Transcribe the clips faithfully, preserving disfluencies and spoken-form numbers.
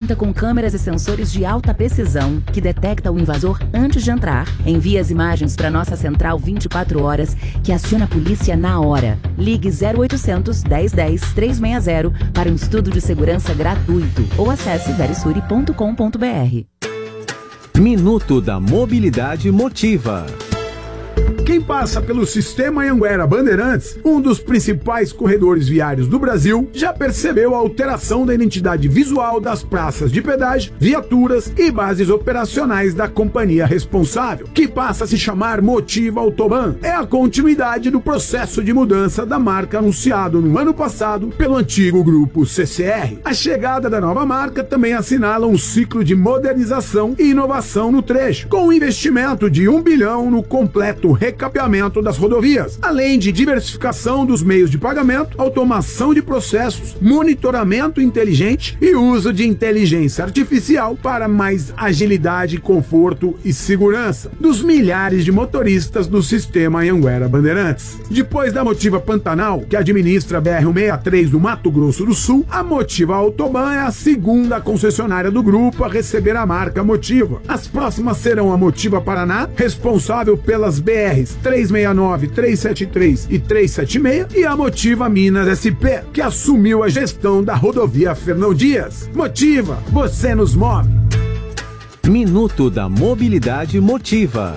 conta com câmeras e sensores de alta precisão que detecta o invasor antes de entrar, envia as imagens para nossa central vinte e quatro horas, que aciona a polícia na hora. Ligue zero oitocentos, dez dez, trezentos e sessenta para um estudo de segurança gratuito ou acesse verisuri ponto com ponto br. Minuto da Mobilidade Motiva. Quem passa pelo Sistema Anhanguera Bandeirantes, um dos principais corredores viários do Brasil, já percebeu a alteração da identidade visual das praças de pedágio, viaturas e bases operacionais da companhia responsável, que passa a se chamar Motiva Autoban. É a continuidade do processo de mudança da marca anunciado no ano passado pelo antigo grupo C C R. A chegada da nova marca também assinala um ciclo de modernização e inovação no trecho, com um investimento de um bilhão no completo recapeamento das rodovias, além de diversificação dos meios de pagamento, automação de processos, monitoramento inteligente e uso de inteligência artificial para mais agilidade, conforto e segurança dos milhares de motoristas do Sistema Anhanguera Bandeirantes. Depois da Motiva Pantanal, que administra a B R cento e sessenta e três do Mato Grosso do Sul, a Motiva Autoban é a segunda concessionária do grupo a receber a marca Motiva. As próximas serão a Motiva Paraná, responsável pelas B Rs trezentos e sessenta e nove, trezentos e setenta e três e trezentos e setenta e seis, e a Motiva Minas S P, que assumiu a gestão da rodovia Fernão Dias. Motiva, você nos move. Minuto da Mobilidade Motiva.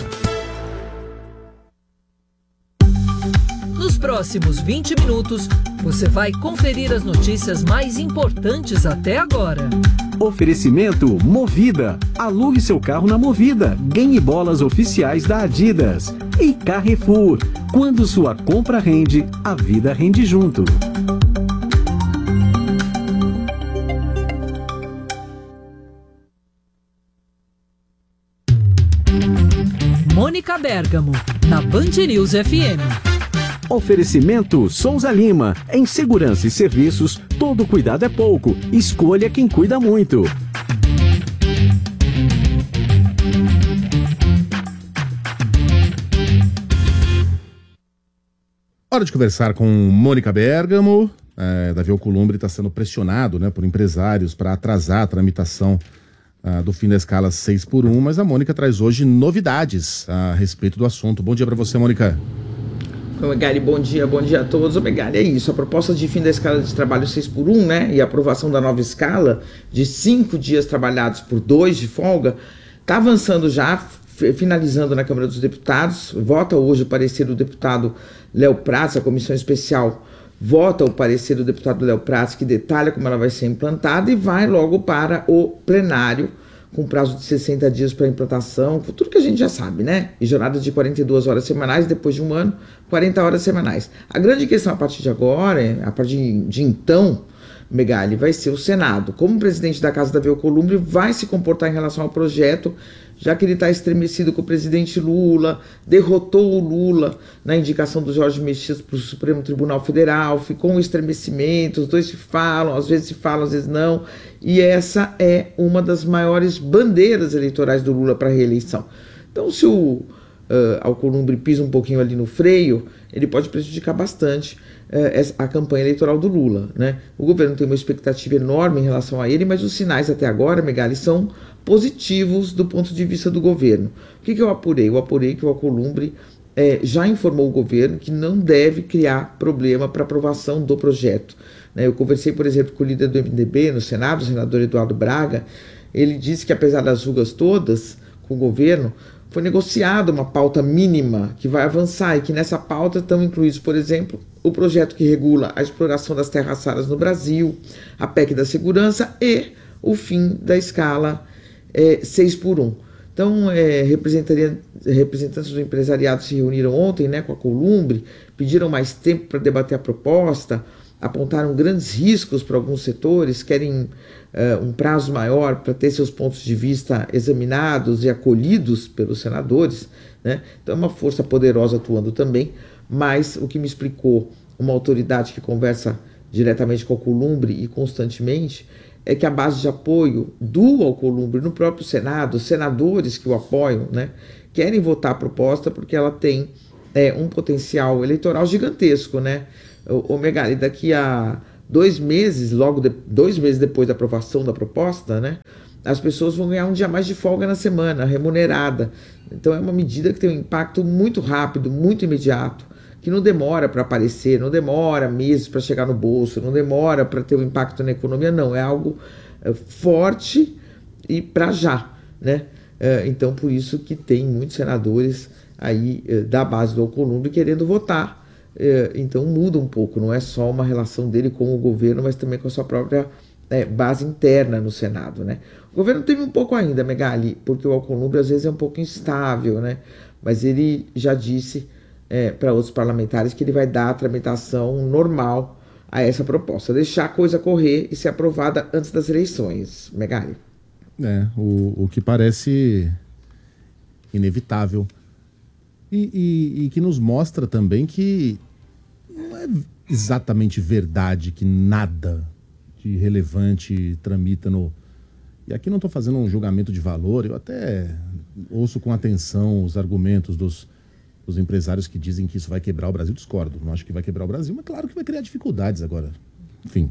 Nos próximos vinte minutos, você vai conferir as notícias mais importantes até agora. Oferecimento Movida. Alugue seu carro na Movida. Ganhe bolas oficiais da Adidas. E Carrefour. Quando sua compra rende, a vida rende junto. Mônica Bergamo, na Band News F M. Oferecimento Souza Lima. Em segurança e serviços, todo cuidado é pouco. Escolha quem cuida muito. Hora de conversar com Mônica Bergamo. É, Davi Alcolumbre está sendo pressionado, né, por empresários para atrasar a tramitação uh, do fim da escala seis por um, mas a Mônica traz hoje novidades a respeito do assunto. Bom dia para você, Mônica. Ô, Megali, bom dia, bom dia a todos. Ô, Megali, é isso, a proposta de fim da escala de trabalho seis por um, né, e a aprovação da nova escala de cinco dias trabalhados por dois de folga, está avançando já, finalizando na Câmara dos Deputados. Vota hoje o parecer do deputado Léo Prats, a comissão especial vota o parecer do deputado Léo Prats, que detalha como ela vai ser implantada, e vai logo para o plenário, com prazo de sessenta dias para implantação, tudo que a gente já sabe, né? E jornadas de quarenta e duas horas semanais, depois de um ano, quarenta horas semanais. A grande questão a partir de agora, a partir de então, Megali, vai ser o Senado. Como o presidente da Casa, Davi Alcolumbre, vai se comportar em relação ao projeto, já que ele está estremecido com o presidente Lula, derrotou o Lula na indicação do Jorge Messias para o Supremo Tribunal Federal, ficou um estremecimento, os dois se falam, às vezes se falam, às vezes não, e essa é uma das maiores bandeiras eleitorais do Lula para a reeleição. Então, se o uh, Alcolumbre pisa um pouquinho ali no freio, ele pode prejudicar bastante uh, a campanha eleitoral do Lula, né? O governo tem uma expectativa enorme em relação a ele, mas os sinais até agora, Megali, são positivos do ponto de vista do governo. O que, que eu apurei? Eu apurei que o Alcolumbre é, já informou o governo que não deve criar problema para aprovação do projeto. Né? Eu conversei, por exemplo, com o líder do M D B no Senado, o senador Eduardo Braga. Ele disse que, apesar das rugas todas com o governo, foi negociada uma pauta mínima que vai avançar, e que nessa pauta estão incluídos, por exemplo, o projeto que regula a exploração das terras raras no Brasil, a P E C da segurança e o fim da escala É, seis por um. Então, é, representantes do empresariado se reuniram ontem, né, com a Alcolumbre, pediram mais tempo para debater a proposta, apontaram grandes riscos para alguns setores, querem é, um prazo maior para ter seus pontos de vista examinados e acolhidos pelos senadores, né? Então é uma força poderosa atuando também, mas o que me explicou uma autoridade que conversa diretamente com a Alcolumbre e constantemente, é que a base de apoio do Alcolumbre no próprio Senado, os senadores que o apoiam, né, querem votar a proposta porque ela tem é, um potencial eleitoral gigantesco, né? O, o Megali, daqui a dois meses, logo de, dois meses depois da aprovação da proposta, né, as pessoas vão ganhar um dia mais de folga na semana, remunerada. Então é uma medida que tem um impacto muito rápido, muito imediato, que não demora para aparecer, não demora meses para chegar no bolso, não demora para ter um impacto na economia, não. É algo é, forte e para já, né? É, então, por isso que tem muitos senadores aí é, da base do Alcolumbre querendo votar. É, então muda um pouco, não é só uma relação dele com o governo, mas também com a sua própria é, base interna no Senado, né? O governo teve um pouco ainda, Megali, porque o Alcolumbre às vezes é um pouco instável, né? Mas ele já disse é, para outros parlamentares que ele vai dar a tramitação normal a essa proposta, deixar a coisa correr e ser aprovada antes das eleições, Megali. É, o, o que parece inevitável. E, e, e que nos mostra também que não é exatamente verdade que nada de relevante tramita no... E aqui não estou fazendo um julgamento de valor, eu até ouço com atenção os argumentos dos, dos empresários que dizem que isso vai quebrar o Brasil. Discordo, não acho que vai quebrar o Brasil, mas claro que vai criar dificuldades agora. Enfim,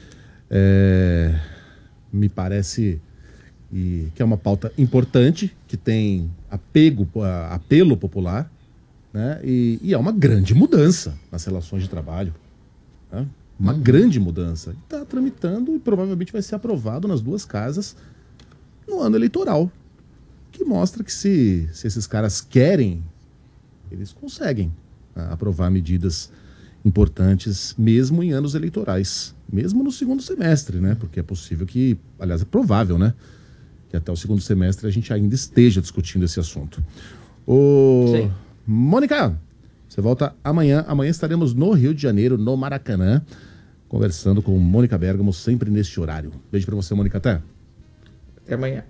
é, me parece e, que é uma pauta importante, que tem apego, apelo popular, né? E, e é uma grande mudança nas relações de trabalho, né? Uma uhum. grande mudança. Está tramitando e provavelmente vai ser aprovado nas duas casas no ano eleitoral. Que mostra que se, se esses caras querem, eles conseguem, né, aprovar medidas importantes mesmo em anos eleitorais. Mesmo no segundo semestre, né? Porque é possível que, aliás, é provável, né? Que até o segundo semestre a gente ainda esteja discutindo esse assunto. Ô, Sim. Mônica, você volta amanhã. Amanhã estaremos no Rio de Janeiro, no Maracanã, conversando com Mônica Bergamo, sempre neste horário. Beijo pra você, Mônica. Até. Até amanhã.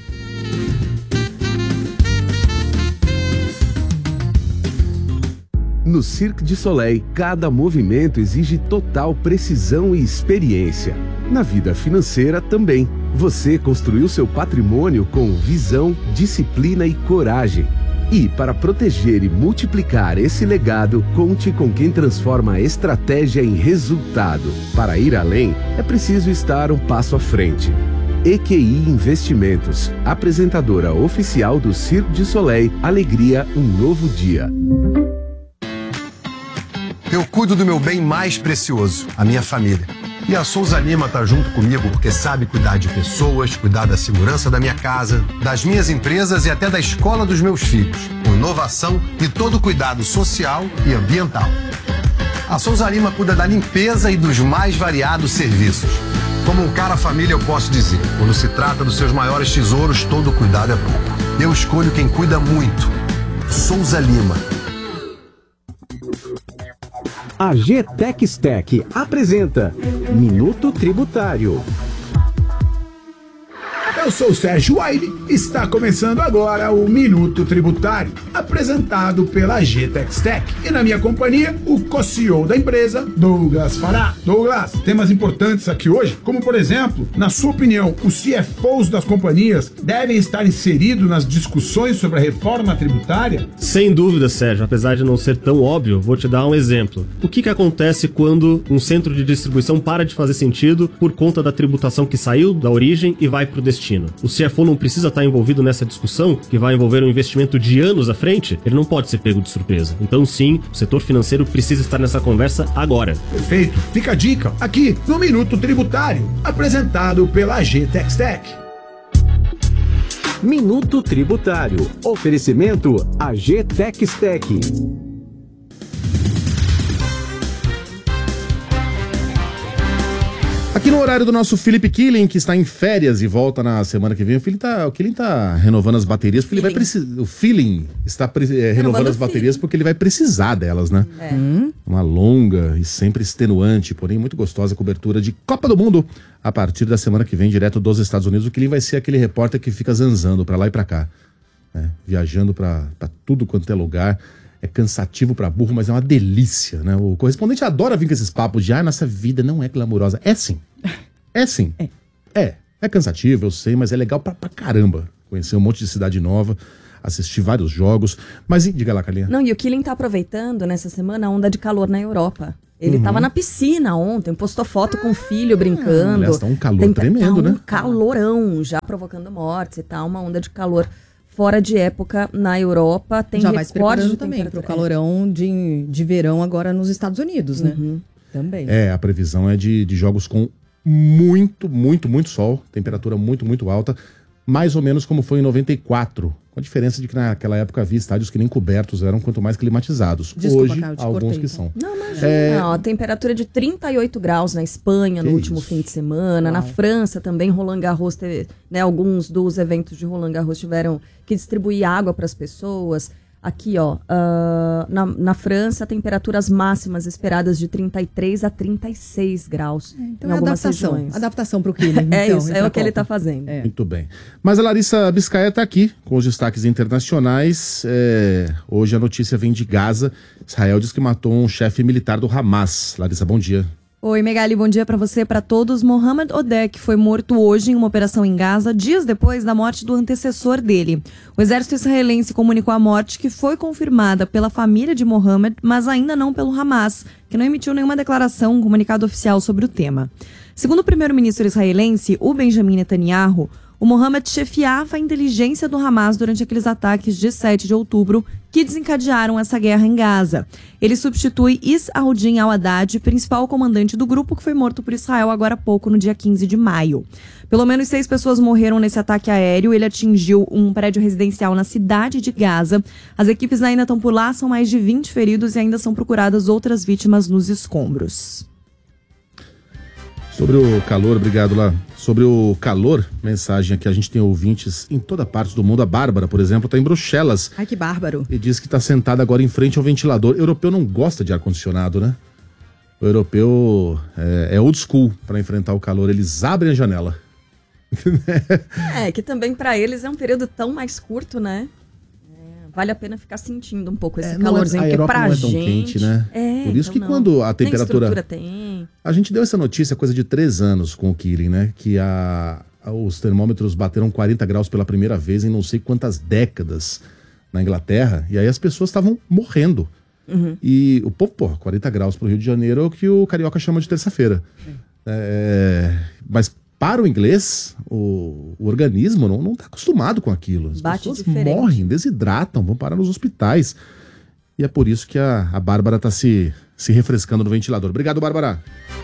No Cirque du Soleil, cada movimento exige total precisão e experiência. Na vida financeira também. Você construiu seu patrimônio com visão, disciplina e coragem. E, para proteger e multiplicar esse legado, conte com quem transforma a estratégia em resultado. Para ir além, é preciso estar um passo à frente. E Q I Investimentos, apresentadora oficial do Cirque du Soleil, alegria, um novo dia. Eu cuido do meu bem mais precioso, a minha família. E a Souza Lima tá junto comigo porque sabe cuidar de pessoas, cuidar da segurança da minha casa, das minhas empresas e até da escola dos meus filhos, com inovação e todo o cuidado social e ambiental. A Souza Lima cuida da limpeza e dos mais variados serviços. Como um cara família, eu posso dizer, quando se trata dos seus maiores tesouros, todo cuidado é bom. Eu escolho quem cuida muito. Souza Lima. A G Textec apresenta Minuto Tributário. Eu sou o Sérgio Wiley e está começando agora o Minuto Tributário, apresentado pela G Textec. E na minha companhia, o co-C E O da empresa, Douglas Fará. Douglas, temas importantes aqui hoje, como por exemplo, na sua opinião, os C F Os das companhias devem estar inseridos nas discussões sobre a reforma tributária? Sem dúvida, Sérgio, apesar de não ser tão óbvio, vou te dar um exemplo. O que que acontece quando um centro de distribuição para de fazer sentido por conta da tributação que saiu da origem e vai para o destino? O C F O não precisa estar envolvido nessa discussão, que vai envolver um investimento de anos à frente? Ele não pode ser pego de surpresa. Então sim, o setor financeiro precisa estar nessa conversa agora. Perfeito. Fica a dica aqui no Minuto Tributário, apresentado pela G Textec. Minuto Tributário. Oferecimento A G Textec. Aqui no horário do nosso Felipe Killing, que está em férias e volta na semana que vem, o Felipe tá, o Killing tá renovando as baterias, porque ele vai precisar. O Feeling está é, renovando, renovando as baterias porque ele vai precisar delas, né? É. Uma longa e sempre extenuante, porém muito gostosa cobertura de Copa do Mundo a partir da semana que vem, direto dos Estados Unidos. O Killing vai ser aquele repórter que fica zanzando pra lá e pra cá, né? Viajando pra, pra tudo quanto é lugar. É cansativo pra burro, mas é uma delícia, né? O correspondente adora vir com esses papos de ah, nossa vida não é glamurosa. É sim. É sim. É. É. É cansativo, eu sei, mas é legal pra, pra caramba. Conhecer um monte de cidade nova, assistir vários jogos. Mas diga lá, Carlinha. Não, e o Killing tá aproveitando nessa semana a onda de calor na Europa. Ele Uhum. tava na piscina ontem, postou foto com o filho brincando. Aliás, tá um calor Tem- tremendo, tá um né? calorão já provocando mortes e tal, uma onda de calor fora de época na Europa. Tem Já vai se recorde preparando de também pro temperatura. calorão de, de verão agora nos Estados Unidos, né? Uhum. Também. É, a previsão é de, de jogos com muito, muito, muito sol, temperatura muito, muito alta, mais ou menos como foi em noventa e quatro, com a diferença de que naquela época havia estádios que nem cobertos eram, quanto mais climatizados. Desculpa, Hoje, Caio, te alguns cortei, que então. são. Não, imagina. É, Ó, temperatura de trinta e oito graus na Espanha no Que último isso. fim de semana. Na França também, Roland Garros teve, né, alguns dos eventos de Roland Garros tiveram que distribuir água para as pessoas. Aqui, ó, ah, na, na França, temperaturas máximas esperadas de trinta e três a trinta e seis graus Então em é algumas adaptação. regiões. Adaptação pro clima. É então, isso, é pra o que ele Copa. tá fazendo. É. Muito bem. Mas a Larissa Biscaia está aqui com os destaques internacionais. É, hoje a notícia vem de Gaza. Israel diz que matou um chefe militar do Hamas. Larissa, bom dia. Oi, Megali, bom dia pra você, pra todos. Mohamed Odek foi morto hoje em uma operação em Gaza, dias depois da morte do antecessor dele. O exército israelense comunicou a morte, que foi confirmada pela família de Mohamed, mas ainda não pelo Hamas, que não emitiu nenhuma declaração, um comunicado oficial sobre o tema. Segundo o primeiro-ministro israelense, o Benjamin Netanyahu, o Mohamed chefiava a inteligência do Hamas durante aqueles ataques de sete de outubro que desencadearam essa guerra em Gaza. Ele substitui Is al-Din al-Haddad, principal comandante do grupo que foi morto por Israel agora há pouco, no dia quinze de maio. Pelo menos seis pessoas morreram nesse ataque aéreo. Ele atingiu um prédio residencial na cidade de Gaza. As equipes ainda estão por lá, são mais de vinte feridos e ainda são procuradas outras vítimas nos escombros. Sobre o calor, obrigado lá. Sobre o calor, mensagem aqui, a gente tem ouvintes em toda parte do mundo. A Bárbara, por exemplo, está em Bruxelas Ai, que bárbaro. e diz que está sentada agora em frente ao ventilador. O europeu não gosta de ar-condicionado, né? O europeu é, é old school para enfrentar o calor. Eles abrem a janela. É, que também para eles é um período tão mais curto, né? É, vale a pena ficar sentindo um pouco esse É, não é- calorzinho, a porque Europa pra não é tão gente... quente, né? É, Por isso então que não. quando a Nem temperatura... estrutura tem. A gente deu essa notícia coisa de três anos com o Killing, né? Que a, a- os termômetros bateram quarenta graus pela primeira vez em não sei quantas décadas na Inglaterra. E aí as pessoas estavam morrendo. Uhum. E o povo, pô, quarenta graus pro Rio de Janeiro é o que o carioca chama de terça-feira. É, mas para o inglês, o, o organismo não, não tá acostumado com aquilo. As Bate pessoas diferente. morrem, desidratam, vão parar nos hospitais. E é por isso que a, a Bárbara tá se, se refrescando no ventilador. Obrigado, Bárbara.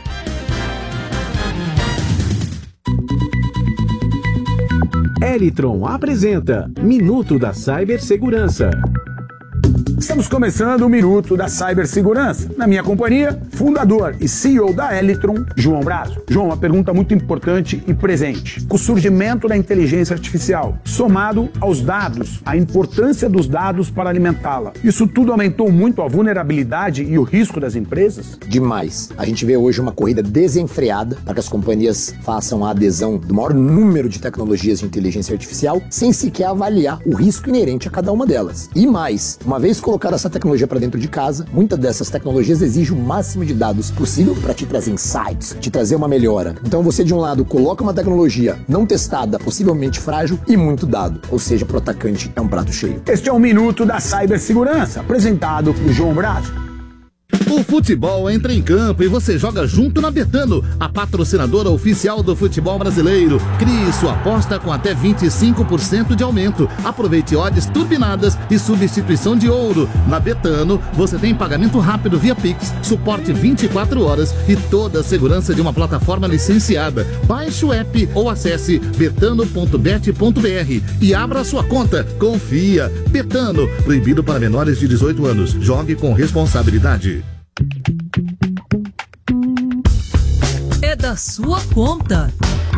Elitron apresenta Minuto da Cibersegurança. Estamos começando o Minuto da Cibersegurança. Na minha companhia, fundador e C E O da Elitron, João Brazo. João, uma pergunta muito importante e presente. O surgimento da inteligência artificial, somado aos dados, a importância dos dados para alimentá-la. Isso tudo aumentou muito a vulnerabilidade e o risco das empresas? Demais. A gente vê hoje uma corrida desenfreada para que as companhias façam a adesão do maior número de tecnologias de inteligência artificial sem sequer avaliar o risco inerente a cada uma delas. E mais, uma vez colocar essa tecnologia para dentro de casa, muitas dessas tecnologias exigem o máximo de dados possível para te trazer insights, te trazer uma melhora. Então você, de um lado, coloca uma tecnologia não testada, possivelmente frágil e muito dado. Ou seja, para o atacante é um prato cheio. Este é o Minuto da Cibersegurança, apresentado por João Brazo. O futebol entra em campo e você joga junto na Betano, a patrocinadora oficial do futebol brasileiro. Crie sua aposta com até vinte e cinco por cento de aumento. Aproveite odds turbinadas e substituição de ouro. Na Betano, você tem pagamento rápido via Pix, suporte vinte e quatro horas e toda a segurança de uma plataforma licenciada. Baixe o app ou acesse betano ponto bet ponto br e abra sua conta. Confia. Betano, proibido para menores de dezoito anos. Jogue com responsabilidade. É da sua conta.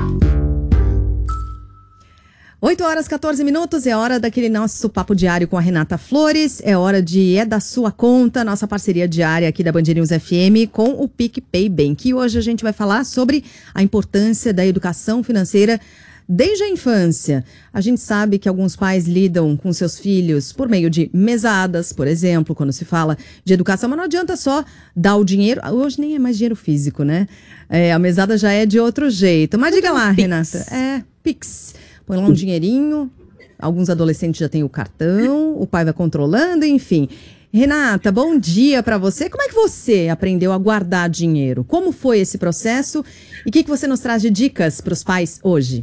oito horas e catorze minutos, é hora daquele nosso papo diário com a Renata Flores, é hora de É da Sua Conta, nossa parceria diária aqui da Band News F M com o PicPay Bank. E hoje a gente vai falar sobre a importância da educação financeira desde a infância. A gente sabe que alguns pais lidam com seus filhos por meio de mesadas, por exemplo, quando se fala de educação, mas não adianta só dar o dinheiro, hoje nem é mais dinheiro físico, né? É, a mesada já é de outro jeito. Mas diga lá, Renata. É, Pix. Põe lá um dinheirinho, alguns adolescentes já têm o cartão, o pai vai controlando, enfim. Renata, bom dia para você. Como é que você aprendeu a guardar dinheiro? Como foi esse processo? E o que, que você nos traz de dicas para os pais hoje?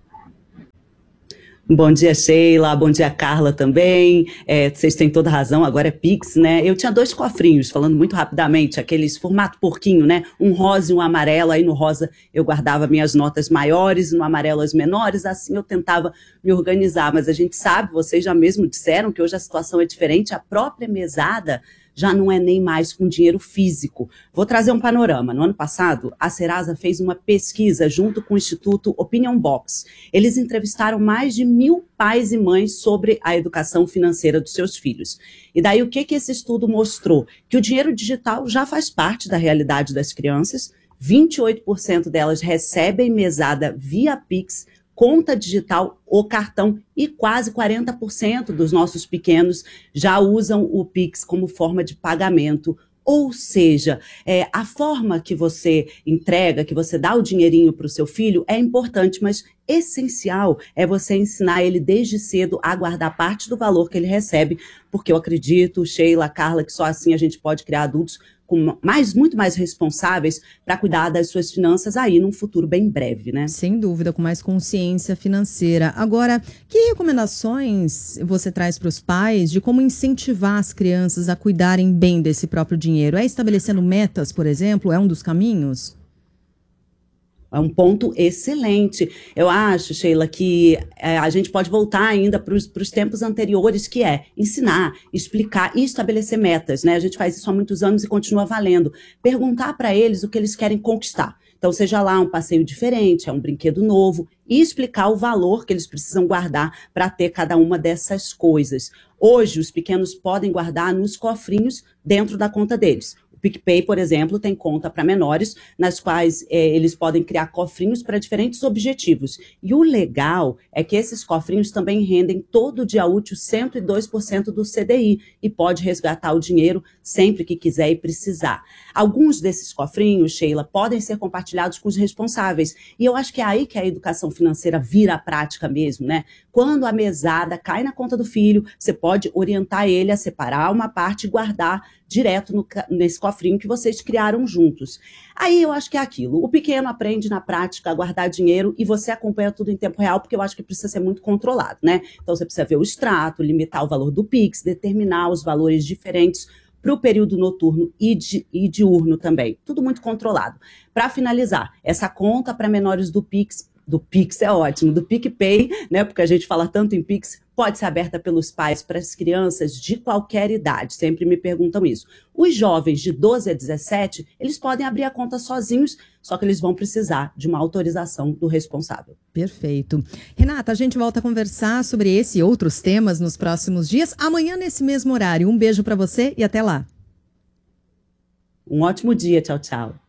Bom dia, Sheila. Bom dia, Carla também. É, vocês têm toda razão, agora é Pix, né? Eu tinha dois cofrinhos, falando muito rapidamente, aqueles formato porquinho, né? Um rosa e um amarelo. Aí no rosa eu guardava minhas notas maiores, no amarelo as menores, assim eu tentava me organizar. Mas a gente sabe, vocês já mesmo disseram que hoje a situação é diferente, a própria mesada já não é nem mais com dinheiro físico. Vou trazer um panorama. No ano passado, a Serasa fez uma pesquisa junto com o Instituto Opinion Box. Eles entrevistaram mais de mil pais e mães sobre a educação financeira dos seus filhos. E daí o que, que esse estudo mostrou? Que o dinheiro digital já faz parte da realidade das crianças, vinte e oito por cento delas recebem mesada via Pix, conta digital ou cartão, e quase quarenta por cento dos nossos pequenos já usam o Pix como forma de pagamento. Ou seja, é, a forma que você entrega, que você dá o dinheirinho para o seu filho é importante, mas essencial é você ensinar ele desde cedo a guardar parte do valor que ele recebe, porque eu acredito, Sheila, Carla, que só assim a gente pode criar adultos com mais, muito mais responsáveis para cuidar das suas finanças aí num futuro bem breve, né? Sem dúvida, com mais consciência financeira. Agora, que recomendações você traz para os pais de como incentivar as crianças a cuidarem bem desse próprio dinheiro? É estabelecendo metas, por exemplo? É um dos caminhos? É um ponto excelente. Eu acho, Sheila, que é, a gente pode voltar ainda para os tempos anteriores, que é ensinar, explicar e estabelecer metas, né? A gente faz isso há muitos anos e continua valendo. Perguntar para eles o que eles querem conquistar. Então, seja lá um passeio diferente, é um brinquedo novo, e explicar o valor que eles precisam guardar para ter cada uma dessas coisas. Hoje, os pequenos podem guardar nos cofrinhos dentro da conta deles. PicPay, por exemplo, tem conta para menores, nas quais é, eles podem criar cofrinhos para diferentes objetivos. E o legal é que esses cofrinhos também rendem todo dia útil cento e dois por cento do C D I e pode resgatar o dinheiro sempre que quiser e precisar. Alguns desses cofrinhos, Sheila, podem ser compartilhados com os responsáveis. E eu acho que é aí que a educação financeira vira a prática mesmo, né? Quando a mesada cai na conta do filho, você pode orientar ele a separar uma parte e guardar direto no, nesse cofrinho que vocês criaram juntos. Aí eu acho que é aquilo. O pequeno aprende na prática a guardar dinheiro e você acompanha tudo em tempo real, porque eu acho que precisa ser muito controlado, né? Então você precisa ver o extrato, limitar o valor do Pix, determinar os valores diferentes para o período noturno e, di, e diurno também. Tudo muito controlado. Para finalizar, essa conta para menores do Pix, do Pix é ótimo, do PicPay, né? Porque a gente fala tanto em Pix, pode ser aberta pelos pais para as crianças de qualquer idade. Sempre me perguntam isso. Os jovens de doze a dezessete, eles podem abrir a conta sozinhos, só que eles vão precisar de uma autorização do responsável. Perfeito. Renata, a gente volta a conversar sobre esse e outros temas nos próximos dias, amanhã nesse mesmo horário. Um beijo para você e até lá. Um ótimo dia. Tchau, tchau.